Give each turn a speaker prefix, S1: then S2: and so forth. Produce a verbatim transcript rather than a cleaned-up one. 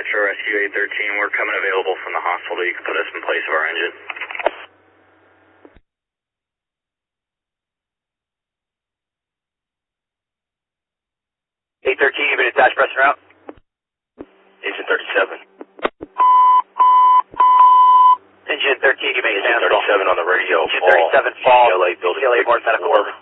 S1: Metro Rescue eight thirteen. We're coming available from the hospital. You can put us in place of our engine.
S2: eight thirteen, you've been attached, pressing route.
S1: Agent thirty-seven.
S2: Engine thirteen, you may
S1: Agent thirty-seven on the radio.
S2: Engine thirty-seven, fall.
S1: C L A building.
S2: C L A Morse Medical Order.